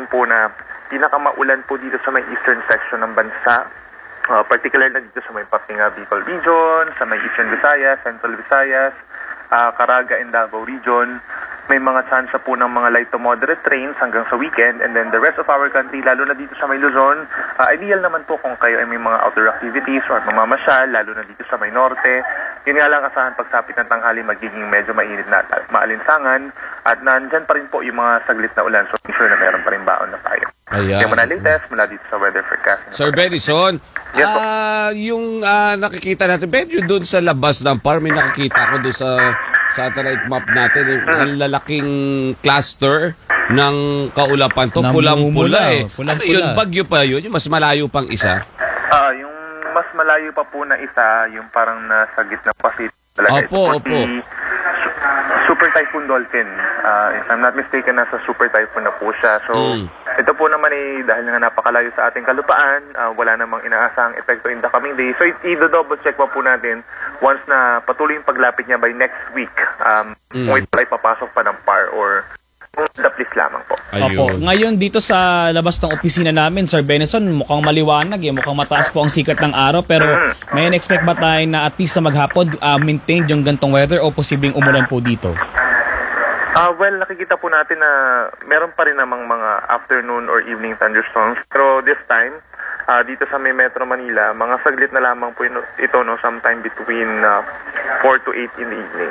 po na pinakamaulan po dito sa may eastern section ng bansa. Particular na dito sa may Pampanga, Bicol region, sa may Eastern Visayas, Central Visayas, Caraga and Davao region. May mga chance po ng mga light to moderate rains hanggang sa weekend, and then the rest of our country, lalo na dito sa may Luzon, ideal naman po kung kayo ay may mga outdoor activities or mamamasyal, lalo na dito sa may norte. Yun nga lang, asahan pagsapit ng tanghali magiging medyo mainit na maalinsangan, at nandyan pa rin po yung mga saglit na ulan, so make sure na meron pa rin baon na tayo. Ayan. Kaya muna latest mula dito sa weather forecast. Sir Benison, Yes, po. yung nakikita natin, medyo doon sa labas ng farm, may nakikita ko doon sa satellite map natin, ang lalaking cluster ng kaulapan to, pulang-pula eh. Pulang-pula. Ano yun, bagyo pa yun? Yung mas malayo pang isa? Yung mas malayo pa po na isa, yung parang nasa gitna Pacific talaga. Opo. Super Typhoon Dolphin. If I'm not mistaken, nasa Super Typhoon na po siya. So, ito po naman dahil nga napakalayo sa ating kalupaan, wala namang inaasahang epekto in the coming days. So, i-double check pa po natin once na patuloy yung paglapit niya by next week. Kung ito ay papasok pa ng PAR or the please lamang po. Opo. Ngayon dito sa labas ng opisina namin, Sir Benison, mukhang maliwanag mukhang mataas po ang sikat ng araw, pero may expect ba tayo na at least sa maghapon maintain yung gantong weather o posibleng umulan po dito? Well, nakikita po natin na meron pa rin namang mga afternoon or evening thunderstorms, pero this time dito sa may Metro Manila, mga saglit na lamang po ito, no, sometime between 4 to 8 in the evening.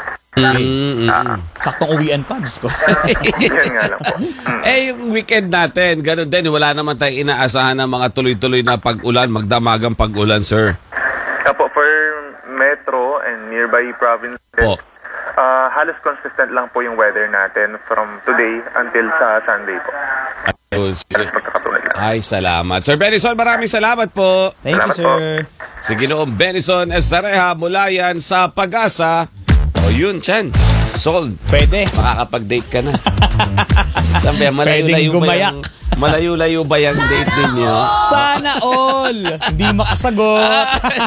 Saktong uwian pa, Diyos ko. Yan nga lang po. Yung weekend natin, ganun din, wala naman tayong inaasahan ng mga tuloy-tuloy na pag-ulan, magdamagang pag-ulan, sir. For Metro and nearby provinces, halos consistent lang po yung weather natin from today until sa Sunday po. Ayun, Magkakatulad lang. ay, salamat. Sir Benison, maraming salamat po. Thank you, Salamat po. sir. Si Ginoong Benison Estareja mula yan sa Pag-asa. O yun, Chan. Sold. Pwede. Makakapag-date ka na. Sabi, Pwedeng gumayak. malayo-layo ba yung date ninyo? Sana all. Hindi makasagot.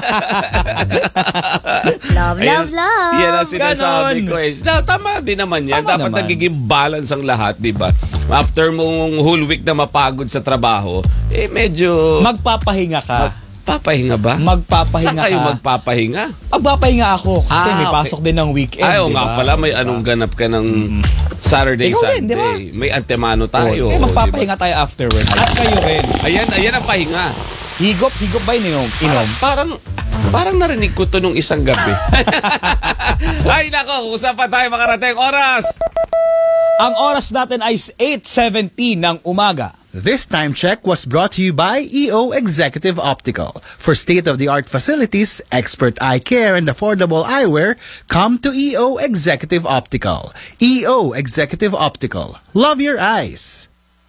Love. Yan ang sinasabi Ganon. ko eh. Tama din naman yan. Tama Dapat naman. nagiging balance ang lahat, di ba? After mong whole week na mapagod sa trabaho, medyo Magpapahinga ka. papahinga ba? Magpapahinga Saan kayo ka. magpapahinga? Magpapahinga ako kasi may okay. pasok din ng weekend. Ay, di nga ba? pala, may anong ganap ka ng Saturday, Ikaw din, di ba? Sunday. May antemano tayo. Magpapahinga tayo afterward. At kayo rin. Ayan ang pahinga. Higop ba inom? Parang narinig ko to nung isang gabi. Ay, nako, usap pa tayo makarating oras. Ang oras natin ay 8:17 ng umaga. This time check was brought to you by EO Executive Optical. For state-of-the-art facilities, expert eye care, and affordable eyewear, come to EO Executive Optical. EO Executive Optical. Love your eyes.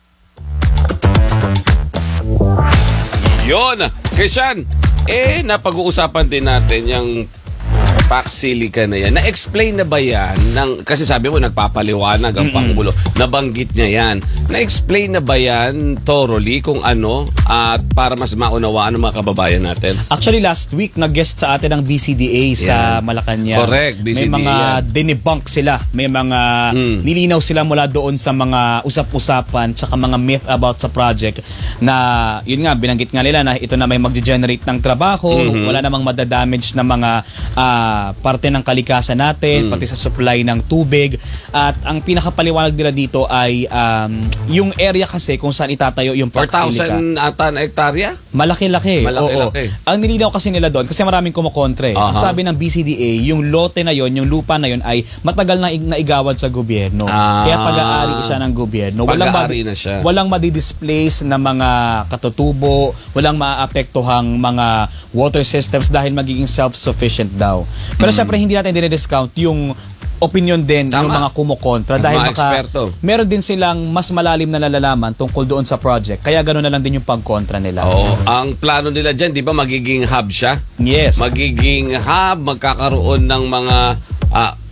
Yon, Christian, napag-uusapan din natin yung Paxilica na yan. Na-explain na ba yan? Kasi sabi mo, nagpapaliwanag ang Pangulo. Nabanggit niya yan. Na-explain na ba yan thoroughly kung ano at para mas maunawaan ng mga kababayan natin? Actually, last week, nag-guest sa atin ang BCDA sa Malacanang. Correct, BCDA. May mga dinebunk sila. May mga nilinaw sila mula doon sa mga usap-usapan tsaka mga myth about sa project na, yun nga, binanggit nga nila na ito na may mag-generate ng trabaho, wala namang madadamage na mga parte ng kalikasan natin, pati sa supply ng tubig. At ang pinakapaliwanag nila dito ay yung area kasi kung saan itatayo yung Paxilica. 4,000 ata na hektarya? Malaki-laki. Malaki-laki. Oo. Ang nilinaw kasi nila doon, kasi maraming kumukontre. Ang sabi ng BCDA, yung lote na yon, yung lupa na yon ay matagal na naigawad sa gobyerno. Kaya pag-aari siya ng gobyerno. Pag-aari na siya. Walang madidisplace na mga katutubo, walang maapektuhang mga water systems dahil magiging self-sufficient daw. Pero syempre hindi natin dinidiscount yung opinion din ng mga kumukontra dahil meron din silang mas malalim na nalalaman tungkol doon sa project. Kaya gano'n na lang din yung pagkontra nila. Oo. Ang plano nila dyan, di ba magiging hub siya? Yes. Magiging hub, magkakaroon ng mga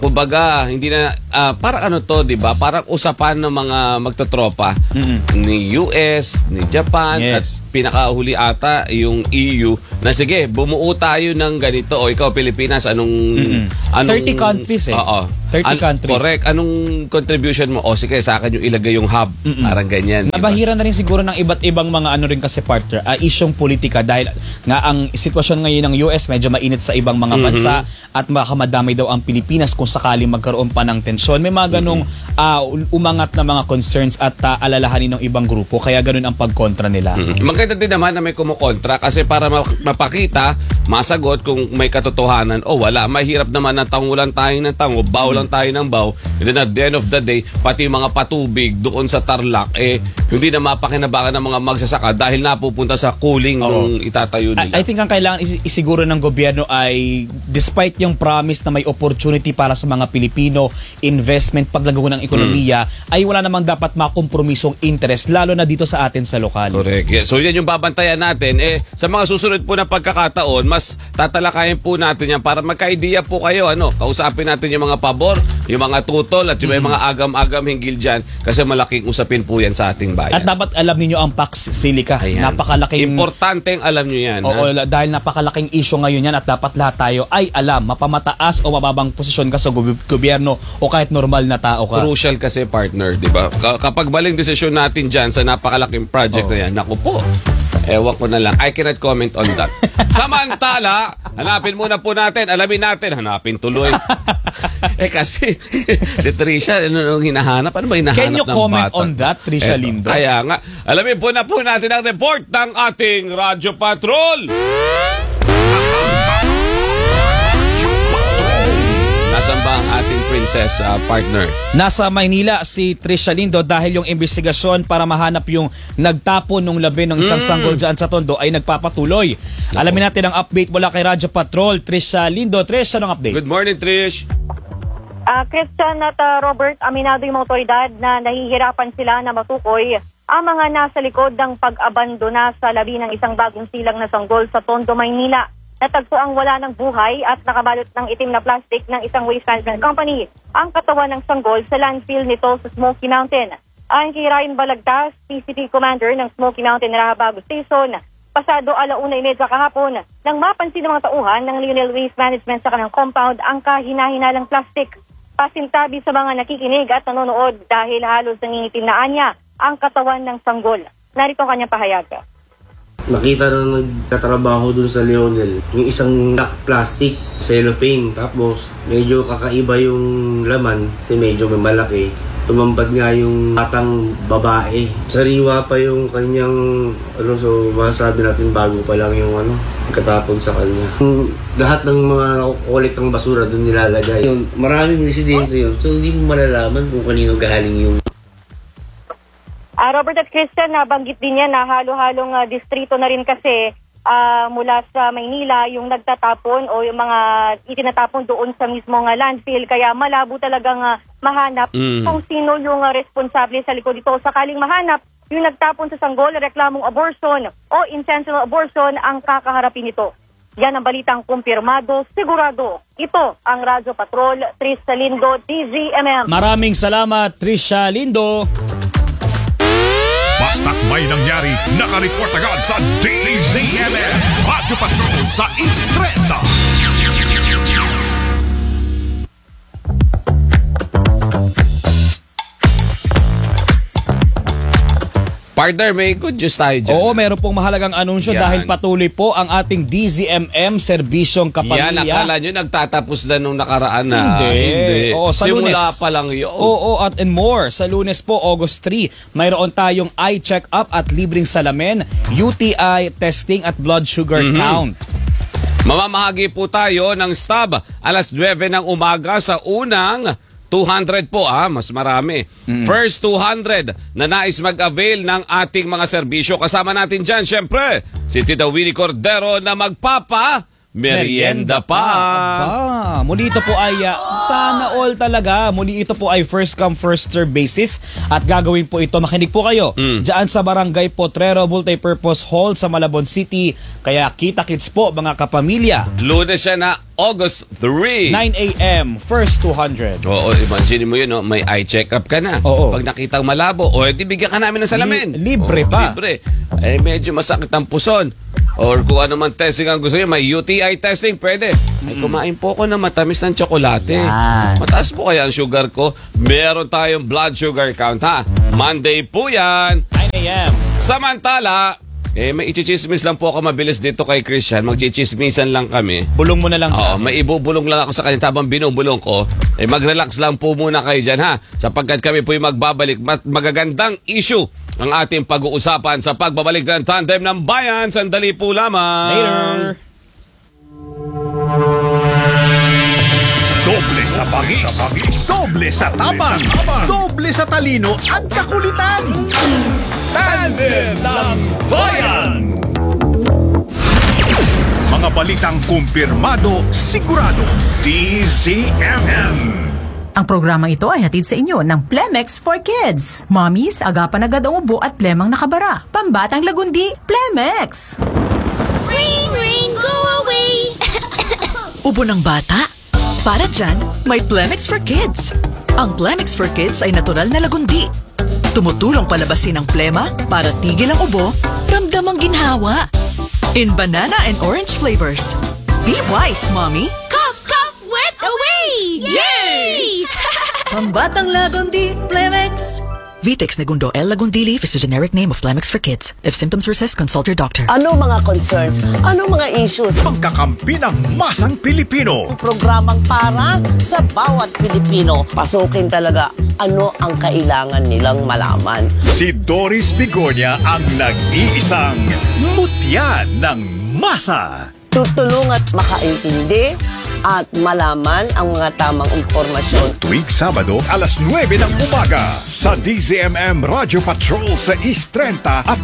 kumbaga, hindi na, parang ano to, di ba? Parang usapan ng mga magtotropa ni US, ni Japan, at Yes. pinakahuli ata yung EU na sige, bumuo tayo ng ganito. O ikaw, Pilipinas, anong 30 countries eh. Oo. 30 countries. Correct. Anong contribution mo? O sige, sa akin yung ilagay yung hub. Parang ganyan. di ba? Nabahira na rin siguro ng iba't ibang mga ano rin kasi partner, isyong politika dahil nga ang sitwasyon ngayon ng US medyo mainit sa ibang mga bansa at baka madamay daw ang Pilipinas kung sakaling magkaroon pa ng tensyon. May mga ganong umangat na mga concerns at alalahanin ng ibang grupo kaya ganun ang pagkontra nila. Maganda din naman na may kumukontra kasi para mapakita, masagot kung may katotohanan o wala. Mahirap naman na tangulan tayo ng tango, baw lang tayo ng baw. And then at the end of the day, pati yung mga patubig doon sa Tarlac, hindi na mapakinabangan ng mga magsasaka dahil napupunta sa cooling nung itatayo nila. I think ang kailangan isiguro ng gobyerno ay despite yung promise na may opportunity para sa mga Pilipino, investment, paglago ng ekonomiya, ay wala namang dapat makompromisong interest lalo na dito sa atin sa lokal. Correct. Yeah. So yan yung babantayan natin. Sa mga susunod po na pagkakataon, mas tatalakayin po natin yan para magka-idea po kayo. Kausapin natin yung mga pabor, yung mga tutol at yung mga agam-agam hinggil dyan kasi malaking usapin po yan sa ating bayan. At dapat alam niyo ang Pax Silica. Ayan. Napakalaking Importanteng alam nyo yan. Oo, dahil napakalaking issue ngayon yan at dapat lahat tayo ay alam, mapamataas o mababang posisyon ka sa gobyerno o kahit normal na tao ka. Crucial kasi partner, di ba? Kapag maling desisyon natin dyan sa napakalaking project na yan, naku po, ewan ko na lang. I cannot comment on that. Samantala, hanapin muna po natin, alamin natin, hanapin tuloy. Kasi si Trisha, ano hinahanap? Ano ba hinahanap Can you ng comment bata? on that, Trisha Lindo? Kaya nga, alamin po natin ang report ng ating Radyo Patrol. Nasaan ba ang ating princess partner? Nasa Maynila si Trisha Lindo dahil yung investigasyon para mahanap yung nagtapon ng labi ng isang sanggol dyan sa Tondo ay nagpapatuloy. Alamin natin ang update mula kay Radyo Patrol. Trisha Lindo. Trisha, anong update? Good morning, Trish. Christian at Robert, aminado yung mga otoridad na nahihirapan sila na matukoy ang mga nasa likod ng pag-abandona sa labi ng isang bagong silang na sanggol sa Tondo, Maynila. Natagpo ang wala ng buhay at nakabalot ng itim na plastic ng isang waste management company ang katawan ng sanggol sa landfill nito sa Smoky Mountain. Ayon kay Ryan Balagtas, PCP Commander ng Smoky Mountain Rahabago Station, pasado 1:30 kahapon nang mapansin ng mga tauhan ng Lionel Waste Management sa kanilang compound ang kahina-hinalang plastic. Pasintabi sa mga nakikinig at nanonood dahil halos nangingitim na anya ang katawan ng sanggol. Narito ang kanyang pahayag. Nakita na nagkatrabaho dun sa Lionel, yung isang black plastic, cellophane, tapos medyo kakaiba yung laman, kasi medyo may malaki. Tumambad nga yung batang babae. Sariwa pa yung kanyang, so masasabi natin bago pa lang yung katapon sa kanya. Lahat ng mga kulit ng basura dun nilalagay. Maraming residente yun, so hindi mo malalaman kung kanino galing yung Robert at Christian, nabanggit din niya na halo-halong distrito na rin kasi mula sa Maynila yung nagtatapon o yung mga itinatapon doon sa mismong landfill. Kaya malabo talagang mahanap kung sino yung responsable sa likod dito. Sakaling mahanap yung nagtapon sa sanggol, reklamong abortion o intentional abortion ang kakaharapin nito. Yan ang balitang kumpirmado, sigurado. Ito ang Radyo Patrol, Trisha Lindo, DZMM. Maraming salamat, Trisha Lindo. Basta't may nangyari, nakareport agad sa DZMM Radyo Patrol sa East Trend. Partner, may good news tayo dyan. Oo, meron pong mahalagang anunsyo Yan. dahil patuloy po ang ating DZMM serbisyong kapamilya. Yan, akala nyo nagtatapos na nung nakaraan na. Hindi. Oo, sa Simula Lunes. pa lang yun. Oo, at and more. Sa Lunes po, August 3, mayroon tayong eye check-up at libreng salamin, UTI testing at blood sugar count. Mamamahagi po tayo ng stub alas 9 ng umaga sa unang 200 po mas marami. First 200 na nais mag-avail ng ating mga serbisyo. Kasama natin dyan, syempre, si Tita Winnie Cordero na merienda pa. Muli ito po ay sana all talaga. Muli ito po ay first come first serve basis at gagawin po ito. Makinig po kayo. Diyan sa Barangay Potrero Multipurpose Hall sa Malabon City. Kaya kita-kits po mga kapamilya. Lunes siya na August 3. 9 a.m. First 200. Oo, imagine mo yun, no? May eye check-up ka na. Oo. Pag nakitang malabo, di bigyan ka namin ng salamin. Libre pa. Libre. Medyo masakit ang puson. Or kung ano man testing ang gusto niyo, may UTI testing, pwede. Ay, kumain po ako ng matamis ng tsokolate. Yan. Mataas po kaya ang sugar ko. Meron tayong blood sugar count, ha? Monday po yan. 9 a.m. Samantala, may ichichismis lang po ako mabilis dito kay Christian. Magchichismisan lang kami. Bulong mo na lang Oo, may ibubulong lang ako sa kanya habang binubulong ko. Mag-relax lang po muna kayo dyan, ha? Sapagkat kami po'y magbabalik. Magagandang issue ang ating pag-uusapan sa pagbabalik ng Tandem ng Bayan. Sandali po lamang. Later. Doble sa bangis, doble sa tapang, doble sa talino at kakulitan. Tandem ng Bayan! Mga balitang kumpirmado, sigurado, DZMM. Ang programang ito ay hatid sa inyo ng Plemex for Kids. Mommies, agapan agad ang ubo at plemang nakabara. Pambatang lagundi, Plemex! Ring, ring, go away! Ubo ng bata? Para dyan, may Plemex for Kids. Ang Plemex for Kids ay natural na lagundi. Tumutulong palabasin ang plema para tigil ang ubo, ramdam ang ginhawa. In banana and orange flavors. Be wise, Mommy! Cough, cough, wet away! Yay! Pambatang lagundi, Plemex! Vitex Negundo L. Lagundili is the generic name of Plemex for Kids. If symptoms persist, consult your doctor. Ano mga concerns? Ano mga issues? Pagkakampi ng masang Pilipino. Programang para sa bawat Pilipino. Pasukin talaga ano ang kailangan nilang malaman. Si Doris Bigonia ang nag-iisang mutya ng masa. Tutulong at makaintindi at malaman ang mga tamang impormasyon. Tuwing Sabado, alas 9 ng umaga sa DZMM Radio Patrol sa East 30 at